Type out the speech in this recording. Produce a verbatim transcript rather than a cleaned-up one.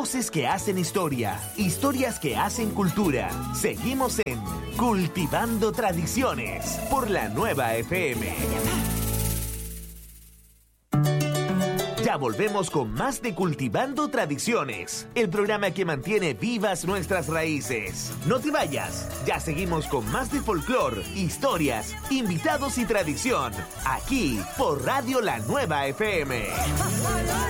Voces que hacen historia, historias que hacen cultura. Seguimos en Cultivando Tradiciones por la Nueva F M. Ya volvemos con más de Cultivando Tradiciones, el programa que mantiene vivas nuestras raíces. No te vayas, ya seguimos con más de folclor, historias, invitados y tradición, aquí por Radio La Nueva F M.